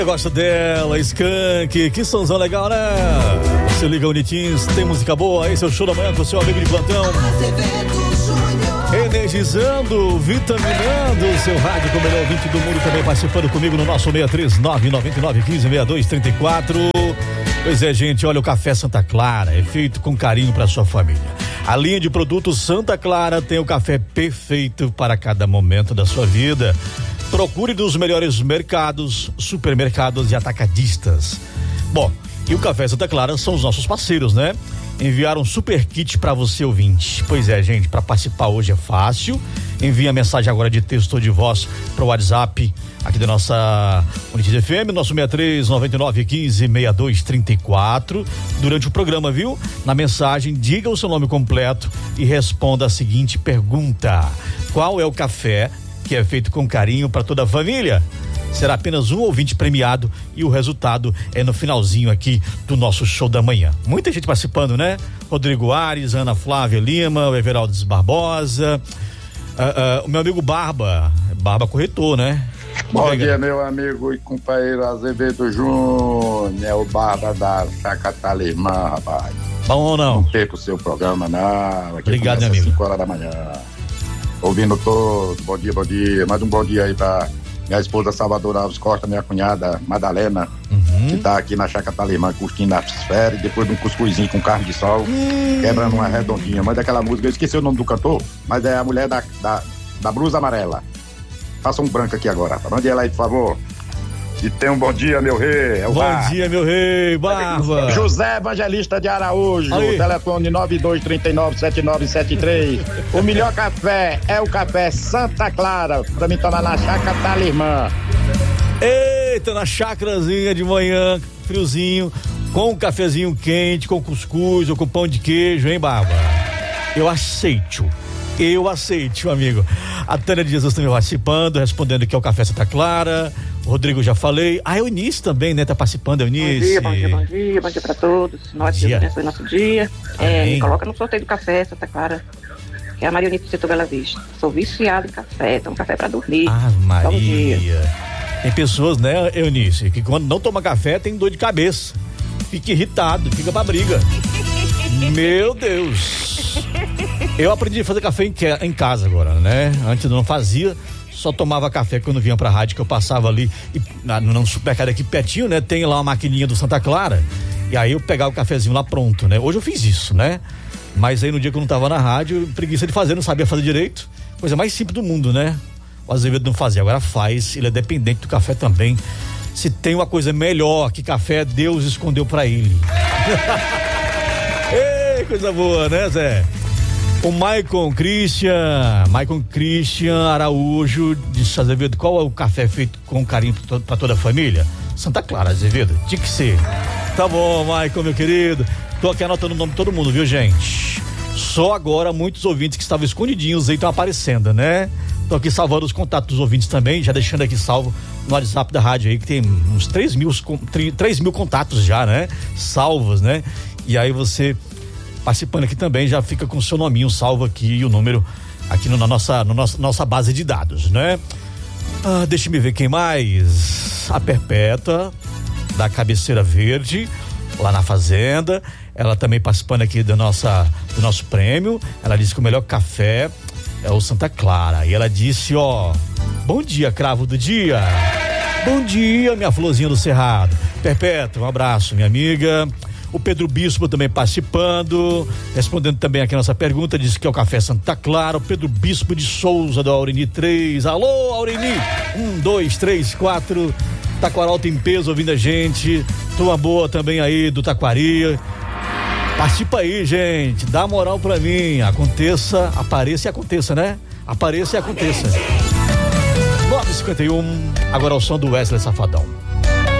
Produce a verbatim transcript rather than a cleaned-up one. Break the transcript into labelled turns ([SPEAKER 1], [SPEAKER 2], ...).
[SPEAKER 1] Gosto dela, Skank, que sonzão legal, né? Você liga Unitins, tem música boa, esse é o show da manhã com o seu amigo de plantão. Energizando, vitaminando o seu rádio com o melhor ouvinte do mundo, também participando comigo no nosso seis três nove nove nove um cinco seis dois três quatro. Pois é, gente, olha, o Café Santa Clara é feito com carinho para sua família. A linha de produtos Santa Clara tem o café perfeito para cada momento da sua vida. Procure dos melhores mercados, supermercados e atacadistas. Bom, e o Café Santa Clara são os nossos parceiros, né? Enviaram um super kit para você, ouvinte. Pois é, gente, para participar hoje é fácil. Envie a mensagem agora de texto ou de voz para o WhatsApp aqui da nossa Unidade F M, nosso seis três nove nove um cinco seis dois três quatro. Durante o programa, viu? Na mensagem, diga o seu nome completo e responda a seguinte pergunta: qual é o café que é feito com carinho para toda a família? Será apenas um ouvinte premiado e o resultado é no finalzinho aqui do nosso show da manhã. Muita gente participando, né? Rodrigo Ares, Ana Flávia Lima, o Everaldo Barbosa, uh, uh, o meu amigo Barba, Barba corretor, né?
[SPEAKER 2] Bom Pega. dia, meu amigo e companheiro Azevedo Júnior, é o Barba da Chacatalimã, rapaz.
[SPEAKER 1] Bom ou não?
[SPEAKER 2] Não perca o seu programa, não. Aqui
[SPEAKER 1] Obrigado, meu amigo.
[SPEAKER 2] cinco horas da manhã. Ouvindo todo, bom dia, bom dia. Mais um bom dia aí pra minha esposa Salvador Alves Costa, minha cunhada Madalena, uhum. que tá aqui na Chacatalimã curtindo as férias, depois de um cuscuzinho com carne de sol, uhum. quebrando uma redondinha. Mas daquela música, eu esqueci o nome do cantor, mas é a mulher da, da, da blusa amarela. Faça um branco aqui agora. Mande ela aí, por favor. E tenha um bom dia, meu rei. É o
[SPEAKER 1] bom
[SPEAKER 2] Bar.
[SPEAKER 1] dia, meu rei, Barba.
[SPEAKER 2] José Evangelista de Araújo, aí. Telefone nove dois três nove sete nove sete três. O melhor café é o café Santa Clara, pra mim tomar na Chacatalimã.
[SPEAKER 1] Eita, na chacrazinha de manhã, friozinho, com um cafezinho quente, com cuscuz ou com pão de queijo, hein, Barba? Eu aceito. Eu aceito, amigo. A Tânia de Jesus também participando, respondendo que é o Café Santa Clara. O Rodrigo já falei. Ah, é o Eunice também, né? Tá participando, é o Eunice.
[SPEAKER 3] Bom dia, bom dia, bom dia, bom dia pra todos. Nós Deus abençoe nosso dia. É, me coloca no sorteio do Café Santa Clara, que é a Marionite do Setor Bela Vista. Sou viciado em café, tomo café pra dormir.
[SPEAKER 1] Ah, Maria. Tem pessoas, né, Eunice, que quando não toma café tem dor de cabeça. Fica irritado, fica pra briga. Meu Deus. Eu aprendi a fazer café em, em casa agora, né? Antes eu não fazia, só tomava café quando vinha pra rádio, que eu passava ali e, na, no supermercado aqui pertinho, né? Tem lá uma maquininha do Santa Clara, e aí eu pegava o cafezinho lá pronto, né? Hoje eu fiz isso, né? Mas aí no dia que eu não tava na rádio, preguiça de fazer, não sabia fazer direito, coisa mais simples do mundo, né? O Azevedo não fazia, agora faz, ele é dependente do café também. Se tem uma coisa melhor que café, Deus escondeu pra ele. Ei, coisa boa, né, Zé? O Maicon Christian, Maicon Christian Araújo disse: Azevedo, qual é o café feito com carinho pra, to- pra toda a família? Santa Clara, Azevedo, tinha que ser. Tá bom, Maicon, meu querido. Tô aqui anotando o nome de todo mundo, viu, gente? Só agora muitos ouvintes que estavam escondidinhos aí estão aparecendo, né? Tô aqui salvando os contatos dos ouvintes também, já deixando aqui salvo no WhatsApp da rádio aí, que tem uns três mil, três mil contatos já, né? Salvos, né? E aí você, participando aqui também, já fica com o seu nominho salvo aqui e o número aqui no, na nossa, no nosso, nossa base de dados, né? Ah, deixa eu me ver quem mais. A Perpétua, da Cabeceira Verde, lá na Fazenda. Ela também participando aqui da nossa, do nosso prêmio. Ela disse que o melhor café é o Santa Clara. E ela disse, ó, bom dia, cravo do dia. Bom dia, minha florzinha do Cerrado. Perpétua, um abraço, minha amiga. O Pedro Bispo também participando, respondendo também aqui a nossa pergunta, disse que é o Café Santa Clara. O Pedro Bispo de Souza, do Aureni três. Alô, Aureni! Um, dois, três, quatro. Taquaral tem peso ouvindo a gente. Tua boa também aí do Taquari. Participa aí, gente. Dá moral pra mim. Aconteça, apareça e aconteça, né? Apareça e aconteça. nove e cinquenta e um. Agora é o som do Wesley Safadão.